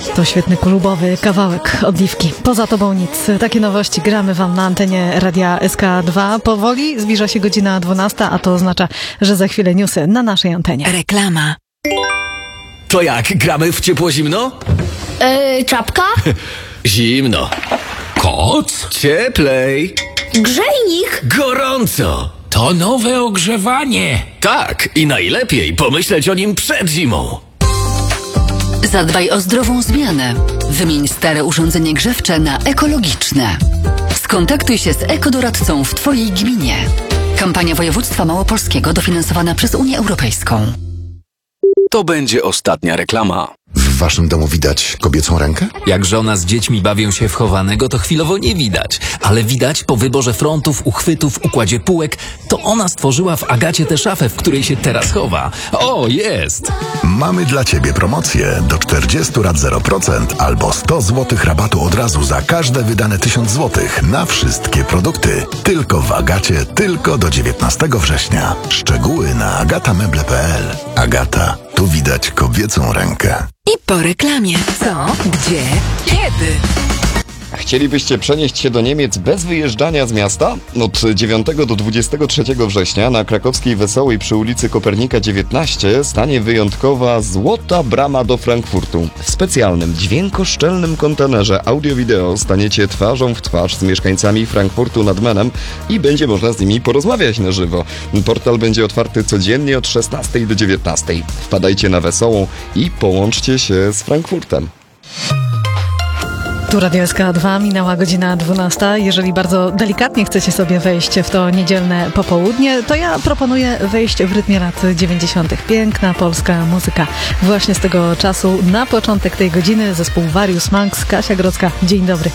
To świetny klubowy kawałek Odliwki. Poza tobą nic. Takie nowości gramy wam na antenie Radia SK2. Powoli zbliża się godzina 12, a to oznacza, że za chwilę newsy na naszej antenie. Reklama. To jak, gramy w ciepło-zimno? Czapka? Zimno. Koc? Cieplej. Grzejnik? Gorąco. To nowe ogrzewanie. Tak, i najlepiej pomyśleć o nim przed zimą. Zadbaj o zdrową zmianę. Wymień stare urządzenie grzewcze na ekologiczne. Skontaktuj się z ekodoradcą w twojej gminie. Kampania województwa małopolskiego dofinansowana przez Unię Europejską. To będzie ostatnia reklama. W waszym domu widać kobiecą rękę? Jak żona z dziećmi bawią się w chowanego, to chwilowo nie widać. Ale widać po wyborze frontów, uchwytów, układzie półek, to ona stworzyła w Agacie tę szafę, w której się teraz chowa. O, jest! Mamy dla ciebie promocję. Do 40 lat 0% albo 100 zł rabatu od razu za każde wydane 1000 zł na wszystkie produkty. Tylko w Agacie, tylko do 19 września. Szczegóły na agatameble.pl. Agata, tu widać kobiecą rękę. I po reklamie. Co? Gdzie? Kiedy? Chcielibyście przenieść się do Niemiec bez wyjeżdżania z miasta? Od 9 do 23 września na krakowskiej Wesołej przy ulicy Kopernika 19 stanie wyjątkowa Złota Brama do Frankfurtu. W specjalnym, dźwiękoszczelnym kontenerze audio-wideo staniecie twarzą w twarz z mieszkańcami Frankfurtu nad Menem i będzie można z nimi porozmawiać na żywo. Portal będzie otwarty codziennie od 16 do 19. Wpadajcie na Wesołą i połączcie się z Frankfurtem. Tu Radio SK2, minęła godzina 12. Jeżeli bardzo delikatnie chcecie sobie wejść w to niedzielne popołudnie, to ja proponuję wejść w rytmie lat 90. Piękna polska muzyka. Właśnie z tego czasu na początek tej godziny zespół Warius Manx, Kasia Grodzka. Dzień dobry.